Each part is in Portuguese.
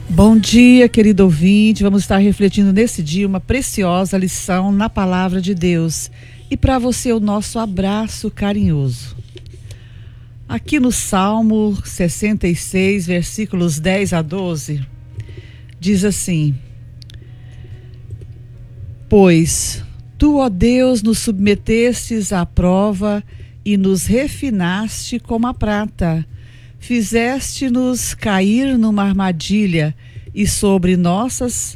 Bom dia, querido ouvinte. Vamos estar refletindo nesse dia uma preciosa lição na palavra de Deus. E para você, o nosso abraço carinhoso. Aqui no Salmo 66, versículos 10 a 12, diz assim: Pois tu, ó Deus, nos submetestes à prova e nos refinaste como a prata. Fizeste-nos cair numa armadilha e sobre nossas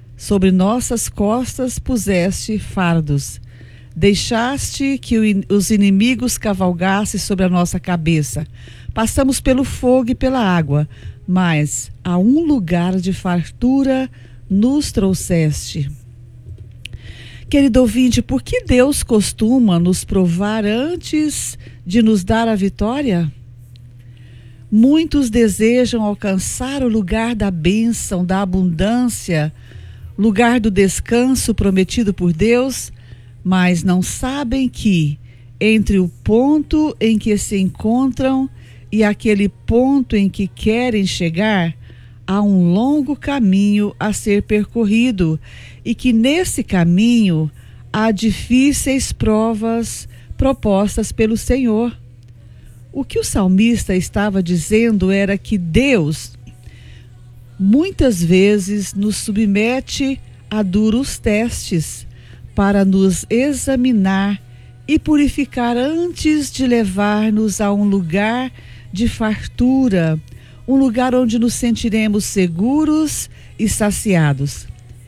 costas puseste fardos. Deixaste que os inimigos cavalgassem sobre a nossa cabeça. Passamos pelo fogo e pela água, mas a um lugar de fartura nos trouxeste. Querido ouvinte, por que Deus costuma nos provar antes de nos dar a vitória? Muitos desejam alcançar o lugar da bênção, da abundância, lugar do descanso prometido por Deus, mas não sabem que entre o ponto em que se encontram e aquele ponto em que querem chegar, há um longo caminho a ser percorrido e que nesse caminho há difíceis provas propostas pelo Senhor. O que o salmista estava dizendo era que Deus muitas vezes nos submete a duros testes para nos examinar e purificar antes de levar-nos a um lugar de fartura, um lugar onde nos sentiremos seguros e saciados.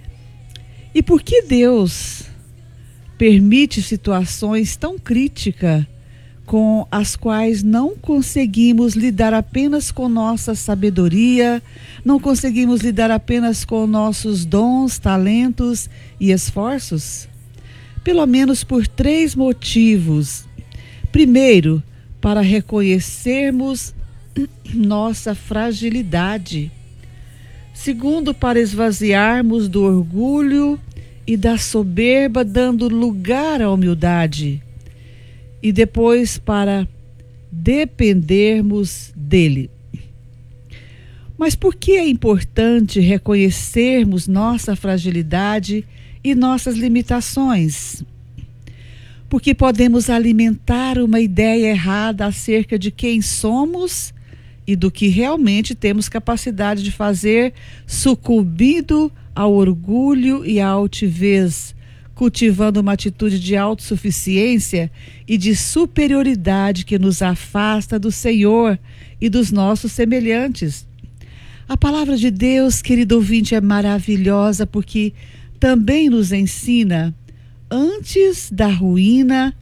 E por que Deus permite situações tão críticas com as quais não conseguimos lidar apenas com nossa sabedoria, não conseguimos lidar apenas com nossos dons, talentos e esforços? Pelo menos por 3 motivos. Primeiro, para reconhecermos nossa fragilidade. Segundo, para esvaziarmos do orgulho e da soberba, dando lugar à humildade. E depois para dependermos dele. Mas por que é importante reconhecermos nossa fragilidade e nossas limitações? Porque podemos alimentar uma ideia errada acerca de quem somos e do que realmente temos capacidade de fazer, sucumbindo ao orgulho e à altivez, cultivando uma atitude de autossuficiência e de superioridade que nos afasta do Senhor e dos nossos semelhantes. A palavra de Deus, querido ouvinte, é maravilhosa porque também nos ensina: antes da ruína,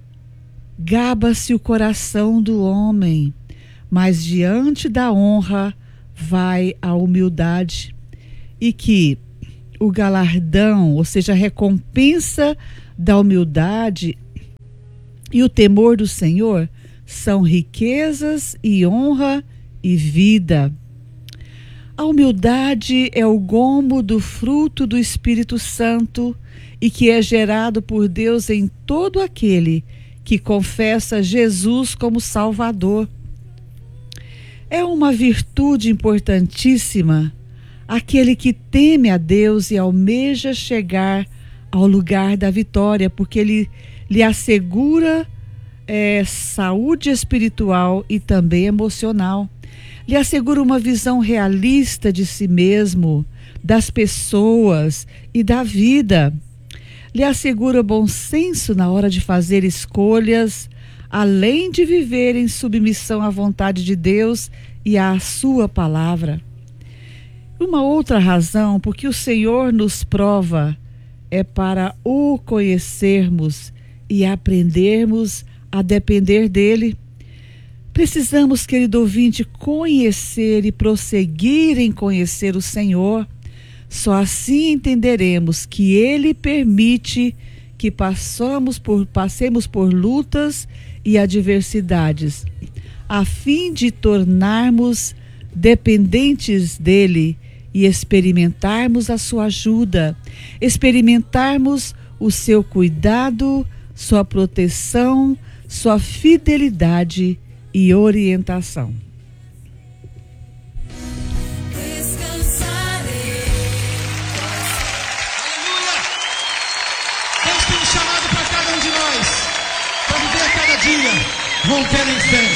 gaba-se o coração do homem, mas diante da honra vai a humildade. E que o galardão, ou seja, a recompensa da humildade e o temor do Senhor são riquezas e honra e vida. A humildade é o gomo do fruto do Espírito Santo e que é gerado por Deus em todo aquele que confessa Jesus como Salvador. É uma virtude importantíssima aquele que teme a Deus e almeja chegar ao lugar da vitória, porque ele lhe assegura saúde espiritual e também emocional. Lhe assegura uma visão realista de si mesmo, das pessoas e da vida. Lhe assegura bom senso na hora de fazer escolhas, além de viver em submissão à vontade de Deus e à sua palavra. Uma outra razão porque o Senhor nos prova é para o conhecermos e aprendermos a depender dele. Precisamos, querido ouvinte, conhecer e prosseguir em conhecer o Senhor. Só assim entenderemos que ele permite que passemos por lutas e adversidades, a fim de tornarmos dependentes dele e experimentarmos a sua ajuda, experimentarmos o seu cuidado, sua proteção, sua fidelidade e orientação. Descansar Brasília, rompendo em fé.